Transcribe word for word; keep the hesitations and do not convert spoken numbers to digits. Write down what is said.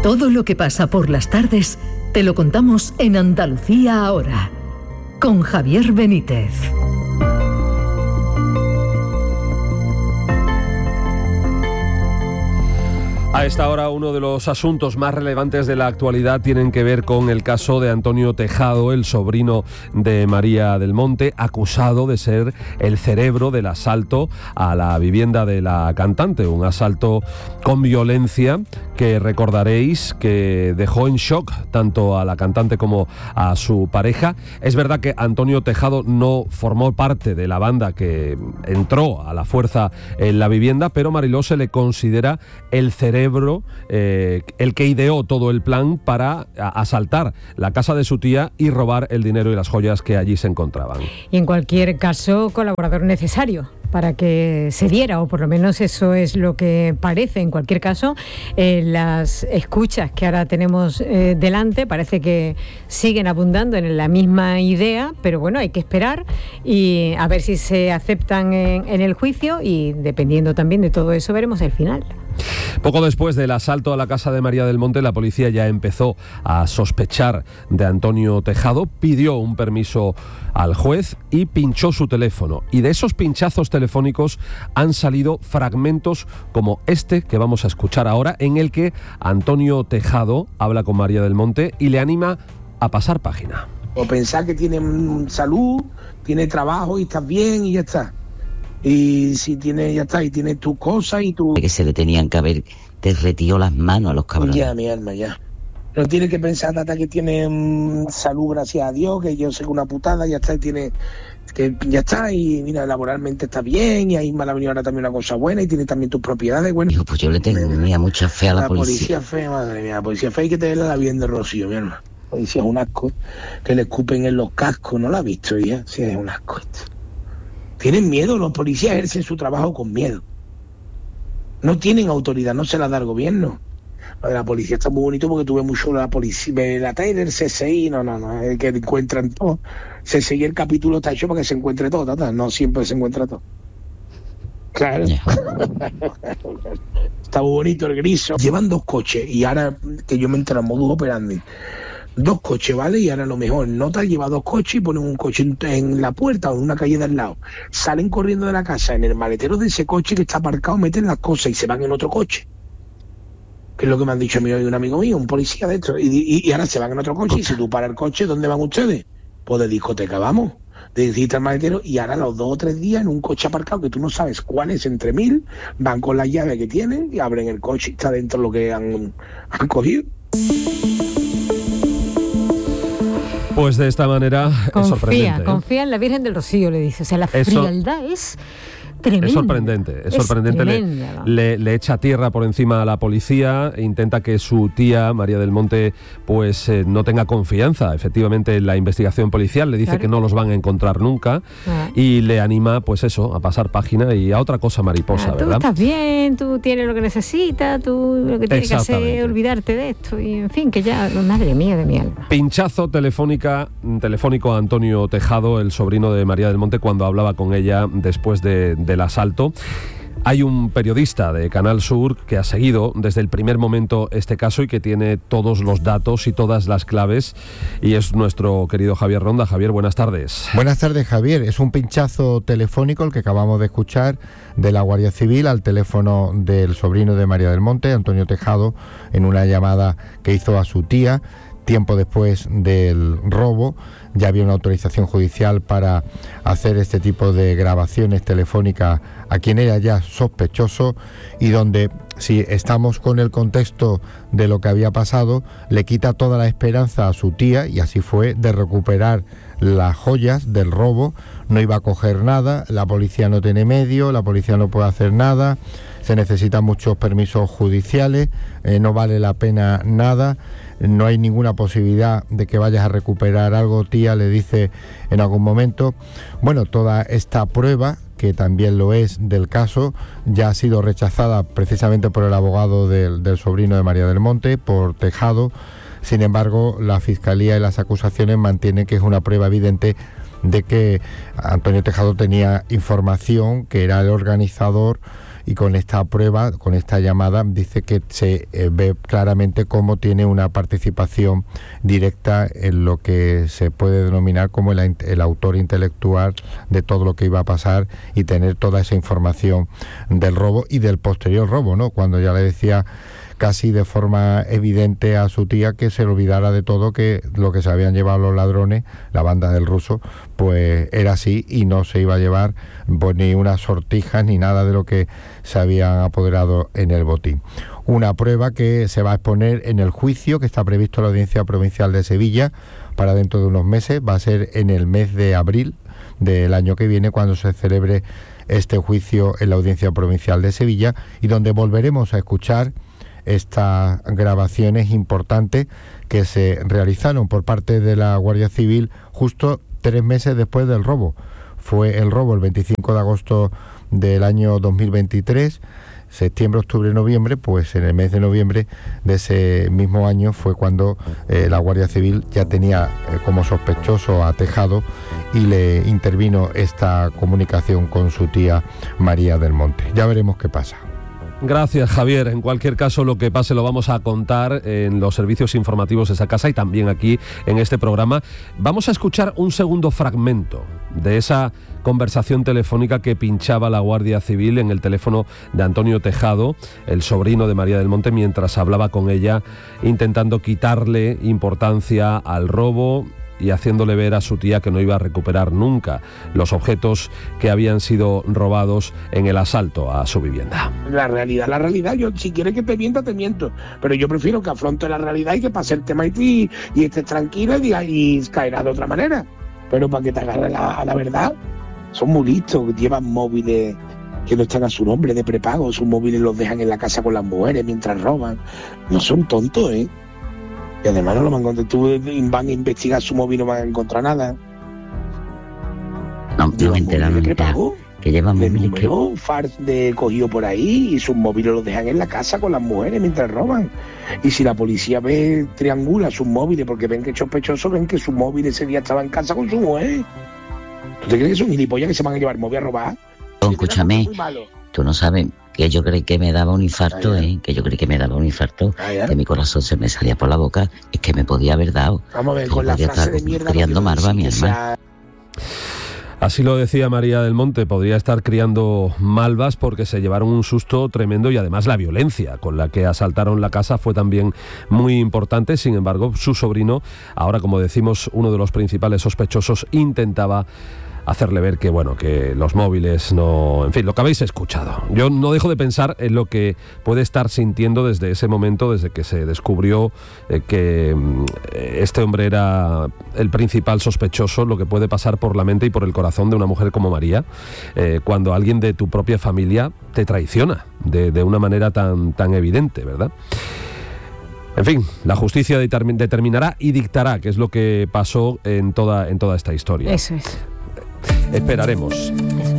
Todo lo que pasa por las tardes te lo contamos en Andalucía Ahora, con Javier Benítez. A esta hora, uno de los asuntos más relevantes de la actualidad tienen que ver con el caso de Antonio Tejado, el sobrino de María del Monte, acusado de ser el cerebro del asalto a la vivienda de la cantante, un asalto con violencia que recordaréis que dejó en shock tanto a la cantante como a su pareja. Es verdad que Antonio Tejado no formó parte de la banda que entró a la fuerza en la vivienda, pero Mariló se le considera el cerebro Eh, el que ideó todo el plan para asaltar la casa de su tía y robar el dinero y las joyas que allí se encontraban. Y en cualquier caso, colaborador necesario para que se diera, o por lo menos eso es lo que parece. En cualquier caso, eh, las escuchas que ahora tenemos eh, delante parece que siguen abundando en la misma idea, pero bueno, hay que esperar y a ver si se aceptan en, en el juicio, y dependiendo también de todo eso veremos el final. Poco después del asalto a la casa de María del Monte, la policía ya empezó a sospechar de Antonio Tejado, pidió un permiso al juez y pinchó su teléfono. Y de esos pinchazos telefónicos han salido fragmentos como este que vamos a escuchar ahora, en el que Antonio Tejado habla con María del Monte y le anima a pasar página. O pensar que tiene salud, tiene trabajo y estás bien y ya está. Y si tiene, ya está, y tiene tus cosas y tu... Que se le tenían que haber derretido las manos a los cabrones. Ya, mi alma, ya. No tiene que pensar, Tata, que tiene um, salud, gracias a Dios, que yo sé que una putada, ya está, y tiene... que ya está, y mira, laboralmente está bien, y ahí me ha venido ahora también una cosa buena, y tiene también tus propiedades, bueno. Dijo, pues yo le tenía mucha fe a la, la policía. La policía fe, madre mía, la policía fe hay que tenerla la bien de Rocío, mi hermano. La policía es un asco, que le escupen en los cascos, ¿no la has visto ya? Sí, es un asco esto. Tienen miedo, los policías ejercen su trabajo con miedo. No tienen autoridad, no se la da el gobierno. Lo de la policía está muy bonito porque tuve mucho la policía, la Taylor, C S I, no, no, no, es que encuentran todo. C S I, el capítulo está hecho para que se encuentre todo, tata, no siempre se encuentra todo. Claro. Yeah. Está muy bonito el griso. Llevan dos coches y ahora que yo me entero en modus operandi. Dos coches, ¿vale? Y ahora lo mejor, Nota lleva dos coches y ponen un coche en, en la puerta o en una calle de al lado. Salen corriendo de la casa, en el maletero de ese coche que está aparcado, meten las cosas y se van en otro coche. Que es lo que me han dicho a mí hoy un amigo mío, un policía de esto. Y, y, y ahora se van en otro coche y si tú paras el coche, ¿dónde van ustedes? Pues de discoteca, vamos. De discoteca al maletero, y ahora los dos o tres días en un coche aparcado que tú no sabes cuál es entre mil, van con la llave que tienen y abren el coche y está dentro lo que han, han cogido. Pues de esta manera confía, es sorprendente. ¿eh? Confía en la Virgen del Rocío, le dice. O sea, la Eso, frialdad es tremenda. Es sorprendente, es, es sorprendente. Le, le, le echa tierra por encima a la policía, intenta que su tía, María del Monte, pues eh, no tenga confianza, efectivamente, en la investigación policial. Le dice claro. que no los van a encontrar nunca ah. y le anima, pues eso, a pasar página y a otra cosa mariposa, ah, tú ¿verdad? Tú estás bien, tú tienes lo que necesitas, tú lo que tienes que hacer es olvidarte de esto y, en fin, que ya, madre mía de mi alma. Pinchazo telefónica, telefónico a Antonio Tejado, el sobrino de María del Monte, cuando hablaba con ella después de, del asalto. Hay un periodista de Canal Sur que ha seguido desde el primer momento este caso y que tiene todos los datos y todas las claves, y es nuestro querido Javier Ronda. Javier, buenas tardes. Buenas tardes, Javier. Es un pinchazo telefónico el que acabamos de escuchar de la Guardia Civil al teléfono del sobrino de María del Monte, Antonio Tejado, en una llamada que hizo a su tía tiempo después del robo. Ya había una autorización judicial para hacer este tipo de grabaciones telefónicas a quien era ya sospechoso, y donde, si estamos con el contexto de lo que había pasado, le quita toda la esperanza a su tía, y así fue, de recuperar las joyas del robo. No iba a coger nada, la policía no tiene medio, la policía no puede hacer nada, se necesitan muchos permisos judiciales, eh, no vale la pena nada, no hay ninguna posibilidad de que vayas a recuperar algo, tía, le dice en algún momento. Bueno, toda esta prueba, que también lo es del caso, ya ha sido rechazada precisamente por el abogado del, del sobrino de María del Monte, por Tejado. Sin embargo, la Fiscalía y las acusaciones mantienen que es una prueba evidente de que Antonio Tejado tenía información, que era el organizador y con esta prueba, con esta llamada, dice que se eh, ve claramente cómo tiene una participación directa en lo que se puede denominar como el, el autor intelectual de todo lo que iba a pasar y tener toda esa información del robo y del posterior robo, ¿no? Cuando ya le decía casi de forma evidente a su tía que se olvidara de todo, que lo que se habían llevado los ladrones, la banda del Ruso, pues era así y no se iba a llevar pues, ni unas sortijas ni nada de lo que se habían apoderado en el botín. Una prueba que se va a exponer en el juicio que está previsto en la Audiencia Provincial de Sevilla para dentro de unos meses, va a ser en el mes de abril del año que viene cuando se celebre este juicio en la Audiencia Provincial de Sevilla y donde volveremos a escuchar estas grabaciones importantes que se realizaron por parte de la Guardia Civil justo tres meses después del robo. Fue el robo el veinticinco de agosto del año dos mil veintitrés, septiembre, octubre, noviembre, pues en el mes de noviembre de ese mismo año fue cuando eh, la Guardia Civil ya tenía eh, como sospechoso a Tejado y le intervino esta comunicación con su tía María del Monte. Ya veremos qué pasa. Gracias, Javier. En cualquier caso, lo que pase lo vamos a contar en los servicios informativos de esa casa y también aquí en este programa. Vamos a escuchar un segundo fragmento de esa conversación telefónica que pinchaba la Guardia Civil en el teléfono de Antonio Tejado, el sobrino de María del Monte, mientras hablaba con ella, intentando quitarle importancia al robo y haciéndole ver a su tía que no iba a recuperar nunca los objetos que habían sido robados en el asalto a su vivienda. La realidad, la realidad, yo si quieres que te mienta, te miento, pero yo prefiero que afronte la realidad y que pase el tema y, y estés tranquila y, y caerá de otra manera, pero para que te agarre la, a la verdad, son muy listos, llevan móviles que no están a su nombre de prepago, sus móviles los dejan en la casa con las mujeres mientras roban, no son tontos, ¿eh? Y además no lo van a encontrar, tú van a investigar su móvil y no van a encontrar nada. No, no me enteraron que llevan móviles que... Far de cogido por ahí y sus móviles los dejan en la casa con las mujeres mientras roban. Y si la policía ve, triangula sus móviles porque ven que es sospechoso, ven que su móvil ese día estaba en casa con su mujer. ¿Tú te crees que son gilipollas que se van a llevar móvil a robar? No, escúchame, tú no sabes que yo creí que me daba un infarto, ah, ¿eh? que yo creí que me daba un infarto, ah, que mi corazón se me salía por la boca, es que me podía haber dado. Vamos a ver, con la frase de mierda. Criando marva, mi hermano. Así lo decía María del Monte, podría estar criando malvas porque se llevaron un susto tremendo y además la violencia con la que asaltaron la casa fue también muy importante. Sin embargo, su sobrino, ahora como decimos uno de los principales sospechosos, intentaba hacerle ver que, bueno, que los móviles no... En fin, lo que habéis escuchado. Yo no dejo de pensar en lo que puede estar sintiendo desde ese momento, desde que se descubrió eh, que eh, este hombre era el principal sospechoso, lo que puede pasar por la mente y por el corazón de una mujer como María, eh, cuando alguien de tu propia familia te traiciona de, de una manera tan, tan evidente, ¿verdad? En fin, la justicia determin- determinará y dictará qué es lo que pasó en toda, en toda esta historia. Eso es. Esperaremos.